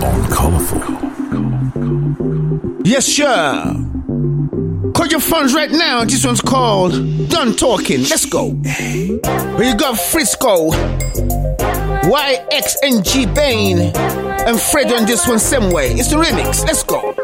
on Colorful. Yes, sure. Call your phones right now. This one's called Done Talking. Let's go. Where you got Frisco, YXNG Bane, and Fred on this one same way. It's the remix. Let's go.